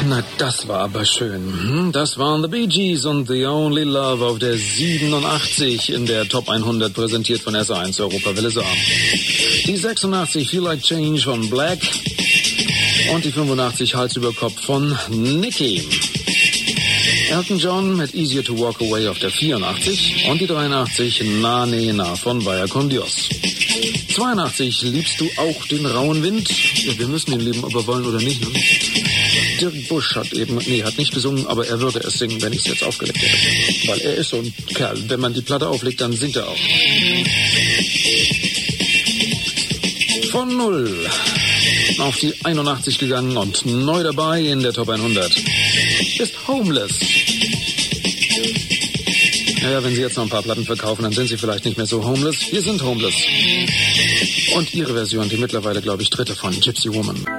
Na, das war aber schön. Das waren The Bee Gees und The Only Love auf der 87 in der Top 100, präsentiert von SR1 Europawelle Saar. Die 86 Feel Like Change von Black und die 85 Hals über Kopf von Nicky. Elton John mit Easier to Walk Away auf der 84 und die 83 Na Ne Na von Vaya con Dios. 82 liebst du auch den rauen Wind? Ja, wir müssen ihn lieben, ob wir wollen oder nicht. Ne? Dirk Busch hat nicht gesungen, aber er würde es singen, wenn ich es jetzt aufgelegt hätte. Weil er ist so ein Kerl. Wenn man die Platte auflegt, dann singt er auch. Von 0 auf die 81 gegangen und neu dabei in der Top 100 ist Homeless. Naja, wenn Sie jetzt noch ein paar Platten verkaufen, dann sind Sie vielleicht nicht mehr so homeless. Wir sind homeless. Und Ihre Version, die mittlerweile, glaube ich, dritte von Gypsy Woman.